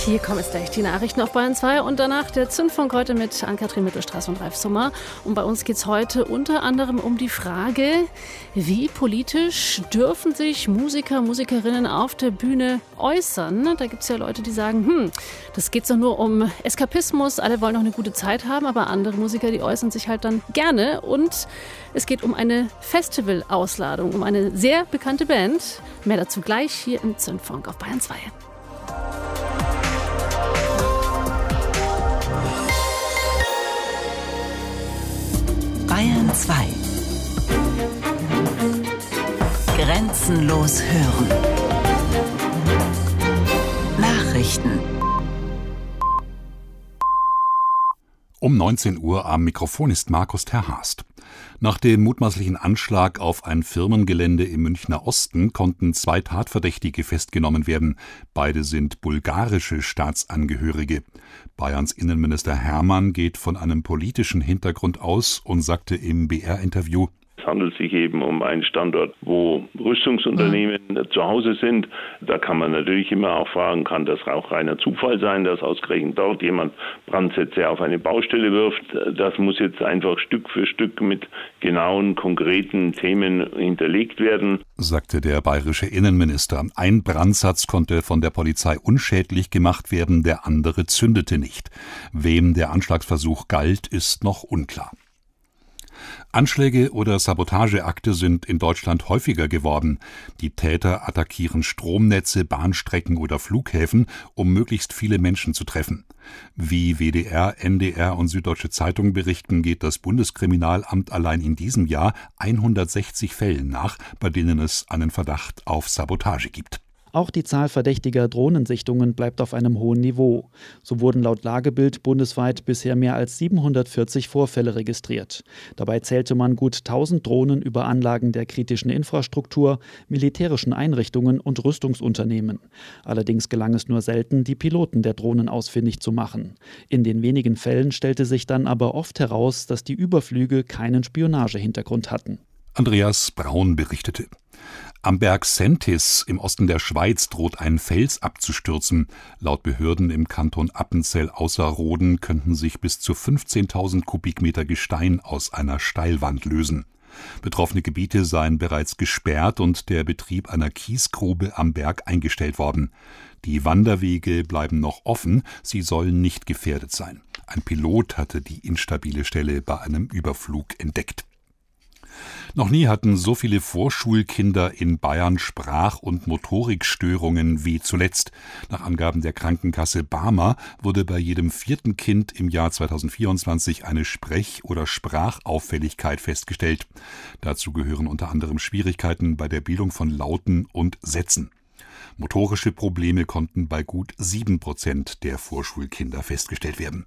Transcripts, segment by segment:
Hier kommen jetzt gleich die Nachrichten auf Bayern 2 und danach der Zündfunk heute mit Ann-Kathrin Mittelstraß und Ralf Summer. Und bei uns geht es heute unter anderem um die Frage, wie politisch dürfen sich Musiker, Musikerinnen auf der Bühne äußern? Da gibt es ja Leute, die sagen, das geht doch nur um Eskapismus, alle wollen noch eine gute Zeit haben, aber andere Musiker, die äußern sich halt dann gerne. Und es geht um eine Festival-Ausladung, um eine sehr bekannte Band. Mehr dazu gleich hier im Zündfunk auf Bayern 2. Bayern 2. Grenzenlos hören. Nachrichten. Um 19 Uhr am Mikrofon ist Markus Terhast. Nach dem mutmaßlichen Anschlag auf ein Firmengelände im Münchner Osten konnten 2 Tatverdächtige festgenommen werden. Beide sind bulgarische Staatsangehörige. Bayerns Innenminister Hermann geht von einem politischen Hintergrund aus und sagte im BR-Interview: Es handelt sich eben um einen Standort, wo Rüstungsunternehmen zu Hause sind. Da kann man natürlich immer auch fragen, kann das auch reiner Zufall sein, dass ausgerechnet dort jemand Brandsätze auf eine Baustelle wirft. Das muss jetzt einfach Stück für Stück mit genauen, konkreten Themen hinterlegt werden, sagte der bayerische Innenminister. Ein Brandsatz konnte von der Polizei unschädlich gemacht werden, der andere zündete nicht. Wem der Anschlagsversuch galt, ist noch unklar. Anschläge oder Sabotageakte sind in Deutschland häufiger geworden. Die Täter attackieren Stromnetze, Bahnstrecken oder Flughäfen, um möglichst viele Menschen zu treffen. Wie WDR, NDR und Süddeutsche Zeitung berichten, geht das Bundeskriminalamt allein in diesem Jahr 160 Fällen nach, bei denen es einen Verdacht auf Sabotage gibt. Auch die Zahl verdächtiger Drohnensichtungen bleibt auf einem hohen Niveau. So wurden laut Lagebild bundesweit bisher mehr als 740 Vorfälle registriert. Dabei zählte man gut 1000 Drohnen über Anlagen der kritischen Infrastruktur, militärischen Einrichtungen und Rüstungsunternehmen. Allerdings gelang es nur selten, die Piloten der Drohnen ausfindig zu machen. In den wenigen Fällen stellte sich dann aber oft heraus, dass die Überflüge keinen Spionagehintergrund hatten. Andreas Braun berichtete. Am Berg Sentis im Osten der Schweiz droht ein Fels abzustürzen. Laut Behörden im Kanton Appenzell-Ausserrhoden könnten sich bis zu 15.000 Kubikmeter Gestein aus einer Steilwand lösen. Betroffene Gebiete seien bereits gesperrt und der Betrieb einer Kiesgrube am Berg eingestellt worden. Die Wanderwege bleiben noch offen, sie sollen nicht gefährdet sein. Ein Pilot hatte die instabile Stelle bei einem Überflug entdeckt. Noch nie hatten so viele Vorschulkinder in Bayern Sprach- und Motorikstörungen wie zuletzt. Nach Angaben der Krankenkasse Barmer wurde bei jedem 4. Kind im Jahr 2024 eine Sprech- oder Sprachauffälligkeit festgestellt. Dazu gehören unter anderem Schwierigkeiten bei der Bildung von Lauten und Sätzen. Motorische Probleme konnten bei gut 7% der Vorschulkinder festgestellt werden.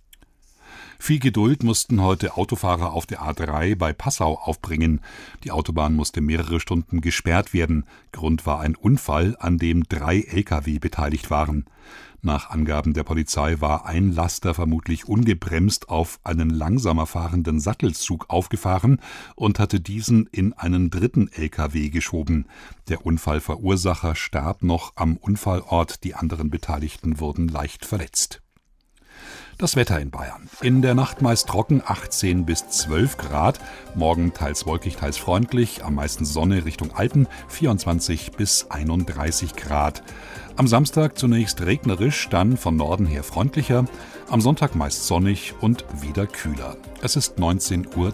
Viel Geduld mussten heute Autofahrer auf der A3 bei Passau aufbringen. Die Autobahn musste mehrere Stunden gesperrt werden. Grund war ein Unfall, an dem 3 Lkw beteiligt waren. Nach Angaben der Polizei war ein Laster vermutlich ungebremst auf einen langsamer fahrenden Sattelzug aufgefahren und hatte diesen in einen 3. Lkw geschoben. Der Unfallverursacher starb noch am Unfallort, die anderen Beteiligten wurden leicht verletzt. Das Wetter in Bayern. In der Nacht meist trocken, 18 bis 12 Grad. Morgen teils wolkig, teils freundlich. Am meisten Sonne Richtung Alpen, 24 bis 31 Grad. Am Samstag zunächst regnerisch, dann von Norden her freundlicher. Am Sonntag meist sonnig und wieder kühler. Es ist 19:03 Uhr.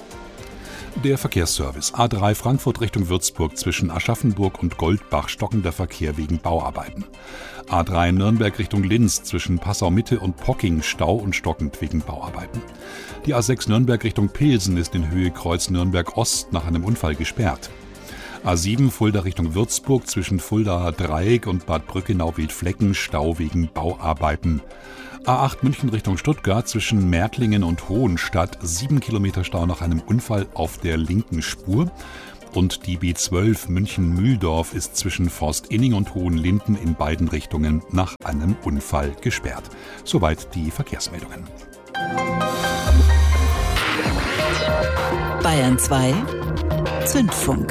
Der Verkehrsservice. A3 Frankfurt Richtung Würzburg zwischen Aschaffenburg und Goldbach stockender Verkehr wegen Bauarbeiten. A3 Nürnberg Richtung Linz zwischen Passau-Mitte und Pocking Stau und stockend wegen Bauarbeiten. Die A6 Nürnberg Richtung Pilsen ist in Höhe Kreuz Nürnberg Ost nach einem Unfall gesperrt. A7 Fulda Richtung Würzburg zwischen Fuldaer Dreieck und Bad Brückenau-Wildflecken Stau wegen Bauarbeiten. A8 München Richtung Stuttgart zwischen Märklingen und Hohenstadt 7 Kilometer Stau nach einem Unfall auf der linken Spur. Und die B12 München-Mühldorf ist zwischen Forstinning und Hohenlinden in beiden Richtungen nach einem Unfall gesperrt. Soweit die Verkehrsmeldungen. Bayern 2 Zündfunk.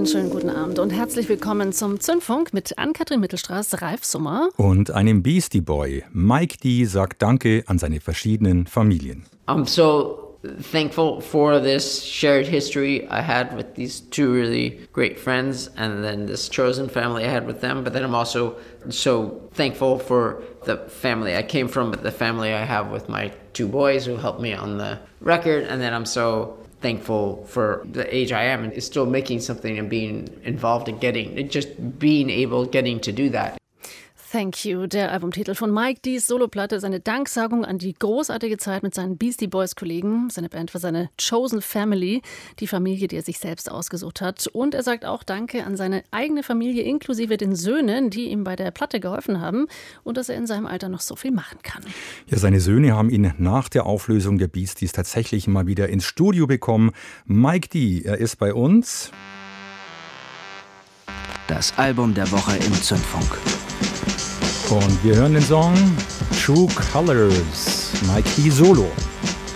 schönen guten Abend und herzlich willkommen zum Zündfunk mit Ann-Kathrin Mittelstraß, Ralf Summer und einem Beastie Boy. Mike D. sagt Danke an seine verschiedenen Familien. I'm so thankful for this shared history I had with these two really great friends and then this chosen family I had with them. But then I'm also so thankful for the family I came from, but the family I have with my two boys who helped me on the record. And then I'm so thankful for the age I am and still making something and being involved in getting to do that. Thank You, der Albumtitel von Mike D's Soloplatte, ist eine Danksagung an die großartige Zeit mit seinen Beastie Boys Kollegen. Seine Band war seine Chosen Family, die Familie, die er sich selbst ausgesucht hat. Und er sagt auch Danke an seine eigene Familie, inklusive den Söhnen, die ihm bei der Platte geholfen haben und dass er in seinem Alter noch so viel machen kann. Ja, seine Söhne haben ihn nach der Auflösung der Beasties tatsächlich mal wieder ins Studio bekommen. Mike D., er ist bei uns. Das Album der Woche im Zündfunk. Und wir hören den Song True Colors, Mike D. Solo.